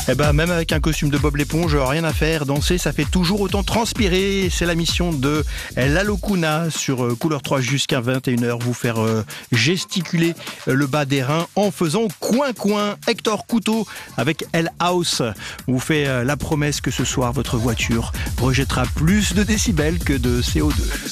Eh ben, même avec un costume de Bob l'éponge, rien à faire. Danser, ça fait toujours autant transpirer. C'est la mission de La Locuna sur Couleur 3 jusqu'à 21h. Vous faire gesticuler le bas des reins en faisant coin-coin. Hector Couteau avec El House vous fait la promesse que ce soir, votre voiture rejettera plus de décibels que de CO2.